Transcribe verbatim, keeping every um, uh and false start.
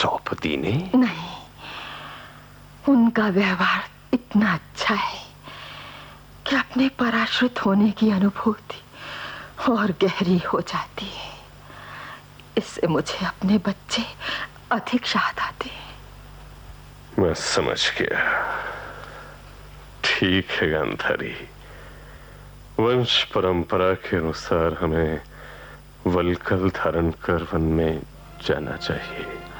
द्रौपदी ने? नहीं, उनका व्यवहार इतना अच्छा है कि अपने पराश्रित होने की अनुभूति और गहरी हो जाती है। इससे मुझे अपने बच्चे अधिक याद आते हैं। मैं समझ गया। ठीक है गांधारी, वंश परंपरा के अनुसार हमें वल्कल धारण कर वन में जाना चाहिए।